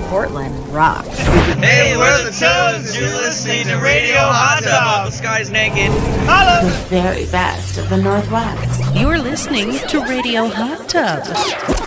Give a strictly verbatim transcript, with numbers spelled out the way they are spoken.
Portland rocks. Hey, we're the Toads. You're listening to Radio Hot Tub. The sky's naked. Holla! The very best of the Northwest. You're listening to Radio Hot Tub.